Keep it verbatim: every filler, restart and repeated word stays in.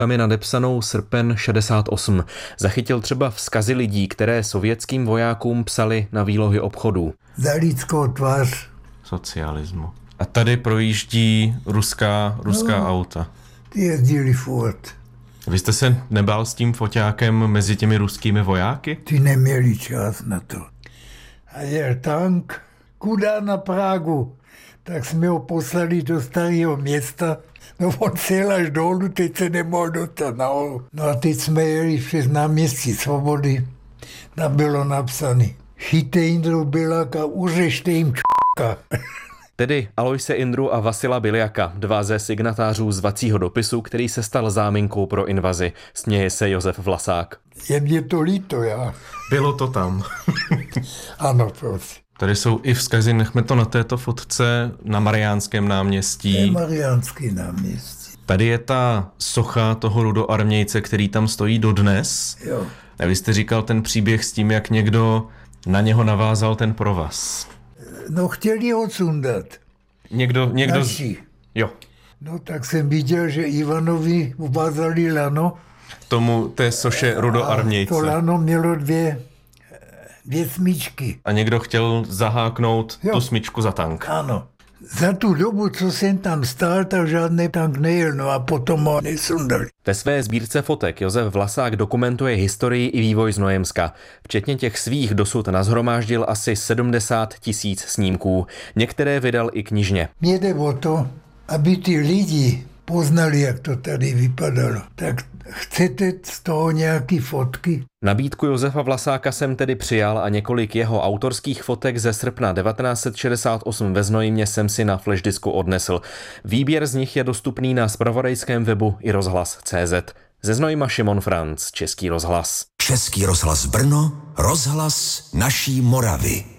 Tam je nadepsanou srpen šedesát osm. Zachytil třeba vzkazy lidí, které sovětským vojákům psali na výlohy obchodů. Za lidskou tvář Socialismu. A tady projíždí ruská, ruská no, auta. Ty jezdili furt. Vy jste se nebál s tím foťákem mezi těmi ruskými vojáky? Ty neměli čas na to. A jel tank, kuda na Prahu. Tak jsme ho poslali do starého města. No on cel až dolů, teď se nemohl dostat nahoru. No a teď jsme jeli přes náměstí Svobody. Tam bylo napsané: chyťte Indru Biľaka, uřešte jim č***ka. Tedy Aloise Indru a Vasila Biľaka, dva ze signatářů zvacího dopisu, který se stal záminkou pro invazi. Směje se Josef Vlasák. Je mě to líto, já. Bylo to tam. Ano, prosím. Tady jsou i vzkazy, nechme to na této fotce, na Mariánském náměstí. Je Mariánský náměstí. Tady je ta socha toho rudoarmějce, který tam stojí dodnes. Jo. A vy jste říkal ten příběh s tím, jak někdo na něho navázal ten provaz. No chtěli ho sundat. Někdo, někdo... Naši. Jo. No tak jsem viděl, že Ivanovi uvázali lano. Tomu té soše rudoarmějce. A to lano mělo dvě, dvě smyčky. A někdo chtěl zaháknout jo. tu smyčku za tank. Ano. Za tu dobu, co jsem tam stál, tak žádný tank nejel, no a potom ho nesundali. Ve své sbírce fotek Josef Vlasák dokumentuje historii i vývoj Znojemska. Včetně těch svých dosud nashromáždil asi sedmdesát tisíc snímků. Některé vydal i knižně. Mně jde o to, aby ty lidi poznali, jak to tady vypadalo. Tak chcete z toho nějaký fotky? Nabídku Josefa Vlasáka jsem tedy přijal a několik jeho autorských fotek ze srpna devatenáct set šedesát osm ve Znojmě jsem si na flashdisku odnesl. Výběr z nich je dostupný na zpravodajském webu i rozhlas tečka cé zet. Ze Znojma Šimon Franc, Český rozhlas. Český rozhlas Brno, rozhlas naší Moravy.